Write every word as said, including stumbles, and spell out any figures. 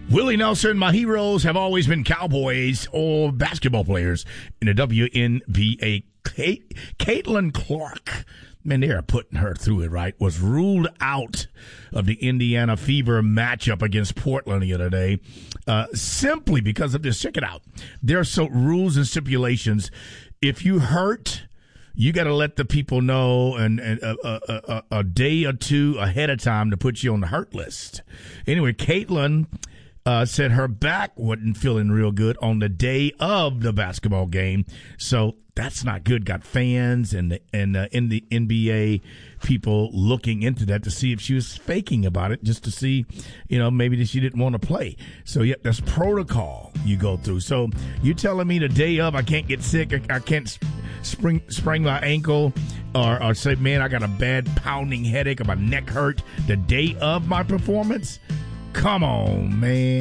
Willie Nelson, my heroes have always been Cowboys or basketball players in the W N B A. Kate, Caitlin Clark, man, they are putting her through it, right, was ruled out of the Indiana Fever matchup against Portland the other day uh, simply because of this. Check it out. There are so rules and stipulations. If you hurt, you got to let the people know and, and a, a, a, a day or two ahead of time to put you on the hurt list. Anyway, Caitlin uh, said her back wasn't feeling real good on the day of the basketball game. So that's not good. Got fans and and uh, in the N B A people looking into that to see if she was faking about it, just to see, you know, maybe that she didn't want to play. So, yeah, that's protocol you go through. So you telling me the day of I can't get sick, I, I can't spring, sprain my ankle, or, or say, man, I got a bad pounding headache or my neck hurt the day of my performance? Come on, man.